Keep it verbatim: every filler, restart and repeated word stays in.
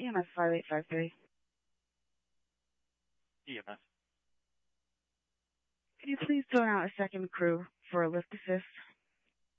E M S five eight five three. E M S. Can you please throw out a second crew for a lift assist?